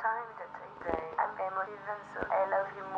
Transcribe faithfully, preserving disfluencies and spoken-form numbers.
time that I say I'm emotive and so I love you